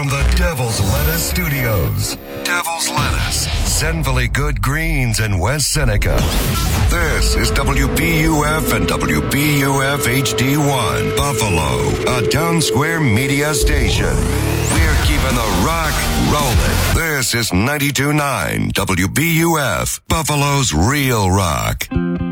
From the Devil's Lettuce Studios. Devil's Lettuce, sinfully good greens in West Seneca. This is WBUF and WBUF HD1, Buffalo, a Town Square media station. We're keeping the rock rolling. This is 92.9 WBUF, Buffalo's Real Rock.